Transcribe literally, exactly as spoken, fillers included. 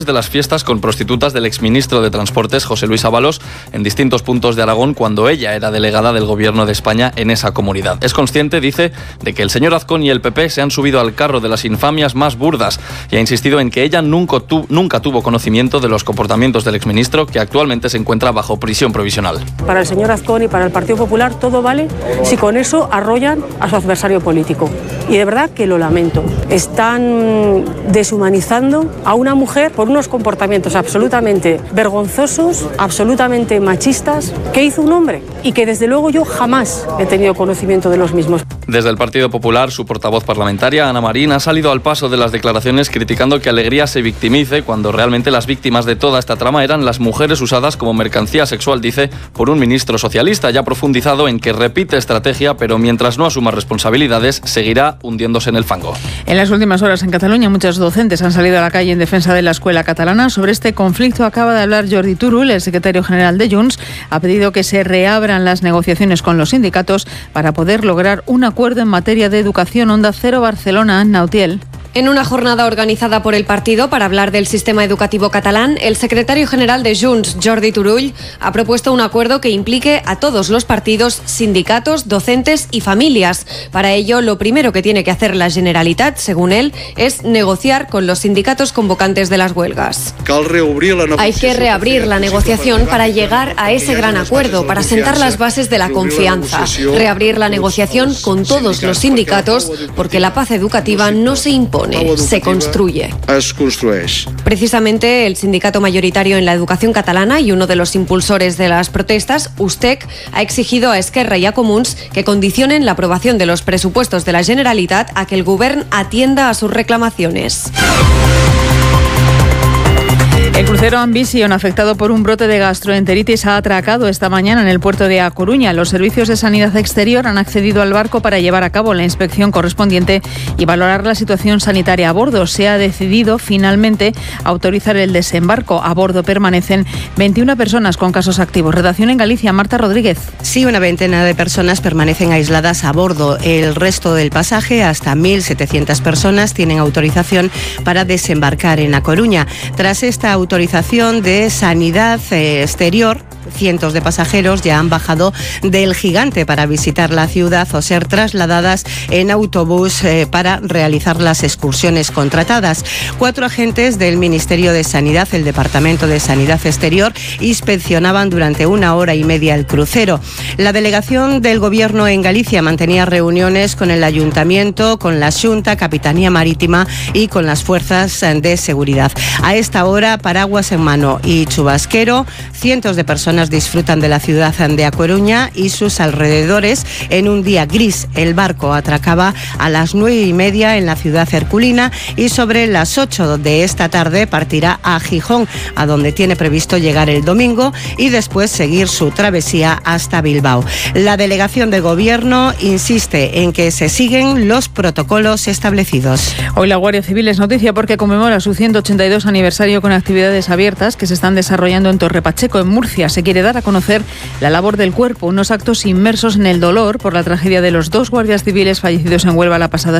de las fiestas con prostitutas del exministro de Transportes, José Luis Ábalos, en distintos puntos de Aragón cuando ella era delegada del Gobierno de España en esa comunidad. Es consciente, dice, de que el señor Azcón y el P P se han subido al carro de las infamias más burdas y ha insistido en que ella nunca, tu, nunca tuvo conocimiento de los comportamientos del exministro, que actualmente se encuentra bajo prisión provisional. Para el señor Azcón y para el Partido Popular todo vale si con eso arrollan a su adversario político. Y de verdad que lo lamento. Están deshumanizando a una mujer por unos comportamientos absolutamente vergonzosos, absolutamente machistas, que hizo un hombre y que desde luego yo jamás he tenido conocimiento de los mismos. Desde el Partido Popular, su portavoz parlamentaria, Ana Marín, ha salido al paso de las declaraciones criticando que Alegría se victimice cuando realmente las víctimas de toda esta trama eran las mujeres usadas como mercancía sexual, dice, por un ministro socialista. Ya ha profundizado en que repite estrategia, pero mientras no asuma responsabilidades, seguirá hundiéndose en el fango. En las últimas horas en Cataluña, muchos docentes han salido a la calle en defensa de la escuela catalana. Sobre este conflicto acaba de hablar Jordi Turull, el secretario general de Junts. Ha pedido que se reabran las negociaciones con los sindicatos para poder lograr un acuerdo en materia de educación. Onda Cero Barcelona, Anna Utiel. En una jornada organizada por el partido para hablar del sistema educativo catalán, el secretario general de Junts, Jordi Turull, ha propuesto un acuerdo que implique a todos los partidos, sindicatos, docentes y familias. Para ello, lo primero que tiene que hacer la Generalitat, según él, es negociar con los sindicatos convocantes de las huelgas. Hay que reabrir la negociación para llegar a ese gran acuerdo, para sentar las bases de la confianza. Reabrir la negociación con todos los sindicatos, porque la paz educativa no se impone, se construye. Precisamente el sindicato mayoritario en la educación catalana y uno de los impulsores de las protestas, USTEC, ha exigido a Esquerra y a Comuns que condicionen la aprobación de los presupuestos de la Generalitat a que el Govern atienda a sus reclamaciones. El crucero Ambition, afectado por un brote de gastroenteritis, ha atracado esta mañana en el puerto de A Coruña. Los servicios de sanidad exterior han accedido al barco para llevar a cabo la inspección correspondiente y valorar la situación sanitaria a bordo. Se ha decidido finalmente autorizar el desembarco. A bordo permanecen veintiuna personas con casos activos. Redacción en Galicia, Marta Rodríguez. Sí, una veintena de personas permanecen aisladas a bordo. El resto del pasaje, hasta mil setecientas personas, tienen autorización para desembarcar en A Coruña. Tras esta autorización de sanidad eh, exterior, cientos de pasajeros ya han bajado del Gigante para visitar la ciudad o ser trasladadas en autobús eh, para realizar las excursiones contratadas. Cuatro agentes del Ministerio de Sanidad, el Departamento de Sanidad Exterior, inspeccionaban durante una hora y media el crucero. La delegación del Gobierno en Galicia mantenía reuniones con el Ayuntamiento, con la Xunta, Capitanía Marítima y con las fuerzas de seguridad. A esta hora, paraguas en mano y chubasquero, cientos de personas disfrutan de la ciudad de A Coruña y sus alrededores en un día gris. El barco atracaba a las nueve y media en la ciudad herculina y sobre las ocho de esta tarde partirá a Gijón, a donde tiene previsto llegar el domingo y después seguir su travesía hasta Bilbao. La delegación de Gobierno insiste en que se siguen los protocolos establecidos. Hoy la Guardia Civil es noticia porque conmemora su ciento ochenta y dos aniversario con actividades abiertas que se están desarrollando en Torre Pacheco, en Murcia. Se quiere dar a conocer la labor del cuerpo, unos actos inmersos en el dolor por la tragedia de los dos guardias civiles fallecidos en Huelva la pasada